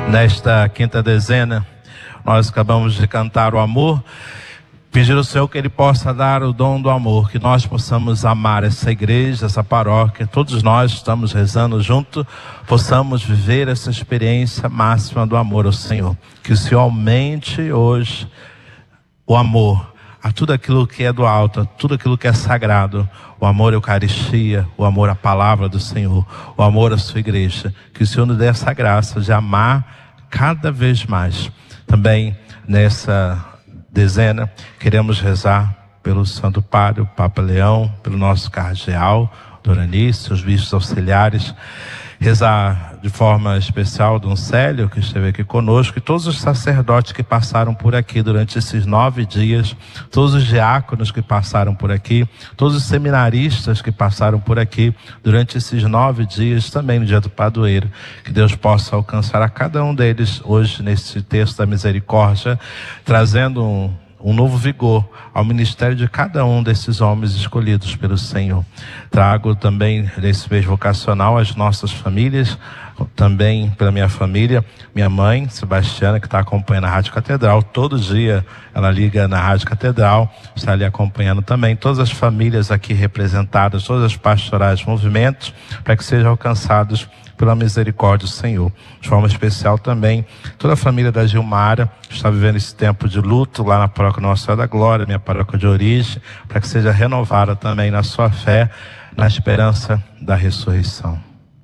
Nesta quinta dezena, nós acabamos de cantar o amor. Pedir ao Senhor que Ele possa dar o dom do amor, que nós possamos amar essa igreja, essa paróquia, todos nós estamos rezando junto, possamos viver essa experiência máxima do amor ao Senhor. Que o Senhor aumente hoje o amor a tudo aquilo que é do alto, a tudo aquilo que é sagrado, o amor à Eucaristia, o amor à palavra do Senhor, o amor à sua igreja. Que o Senhor nos dê essa graça de amar cada vez mais. Também nessa dezena, queremos rezar pelo Santo Padre, o Papa Leão, pelo nosso cardeal, Doranice, os bispos auxiliares, rezar de forma especial Dom Célio, que esteve aqui conosco, e todos os sacerdotes que passaram por aqui durante esses 9 dias, todos os diáconos que passaram por aqui, todos os seminaristas que passaram por aqui durante esses 9 dias, também no dia do padroeiro, que Deus possa alcançar a cada um deles hoje nesse texto da misericórdia, trazendo um novo vigor ao ministério de cada um desses homens escolhidos pelo Senhor. Trago também nesse mês vocacional as nossas famílias, também pela minha família, minha mãe, Sebastiana, que está acompanhando a Rádio Catedral. Todo dia ela liga na Rádio Catedral, está ali acompanhando também todas as famílias aqui representadas, todas as pastorais, movimentos, para que sejam alcançados pela misericórdia do Senhor. De forma especial também, toda a família da Gilmara está vivendo esse tempo de luto lá na paróquia Nossa Senhora da Glória, minha paróquia de origem, para que seja renovada também na sua fé, na esperança da ressurreição.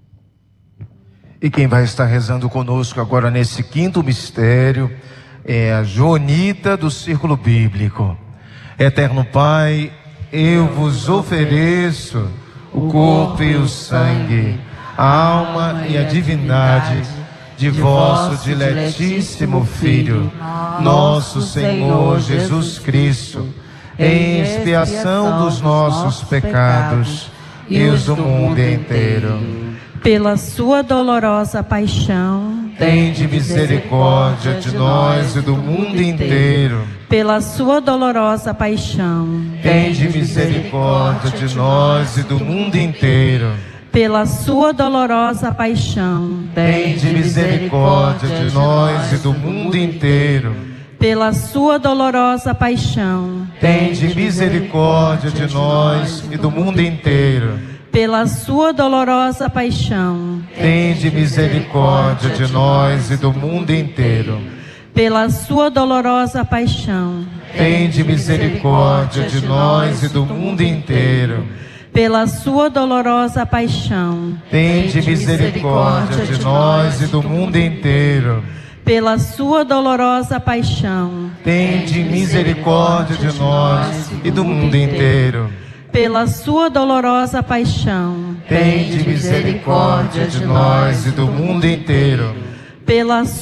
E quem vai estar rezando conosco agora nesse quinto mistério é a Joanita do Círculo Bíblico. Eterno Pai, eu vos ofereço o corpo e o sangue, a alma e a divindade de vosso diletíssimo Filho, nosso Senhor Jesus Cristo, em expiação dos nossos pecados e os do mundo inteiro. Pela sua dolorosa paixão, tende misericórdia de nós e do mundo inteiro. Pela sua dolorosa paixão, tende misericórdia de nós e do mundo inteiro. Pela sua dolorosa paixão, tende misericórdia de nós e do mundo inteiro. Pela sua dolorosa paixão, tende misericórdia de nós e do mundo inteiro. Pela sua dolorosa paixão, tende misericórdia de nós e do mundo inteiro. Pela sua dolorosa paixão, tende misericórdia de nós e do mundo inteiro. Pela sua dolorosa paixão, tende misericórdia de nós e do mundo inteiro. Pela sua dolorosa paixão, tende misericórdia de nós e do mundo inteiro. Pela sua dolorosa paixão, tende misericórdia de nós e do mundo inteiro. Pela